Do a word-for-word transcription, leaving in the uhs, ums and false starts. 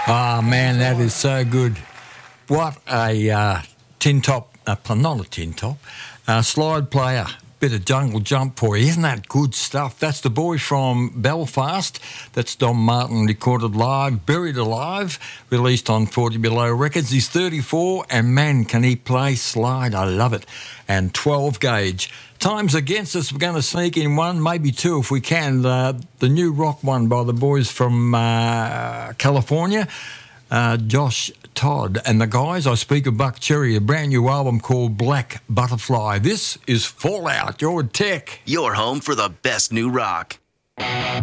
Ah, man, that is so good. What a uh, tin top, uh, not a tin top, uh, slide player. Bit of jungle jump for you. Isn't that good stuff? That's the boy from Belfast. That's Don Martin, recorded live, Buried Alive, released on forty Below Records. He's thirty-four, and man, can he play slide. I love it. And twelve gauge. Time's against us. We're going to sneak in one, maybe two if we can. Uh, the new rock one by the boys from uh, California, uh, Josh Todd and the guys. I speak of Buck Cherry, a brand new album called Black Butterfly. This is Fallout. You're with Tech. Your home for the best new rock. Thank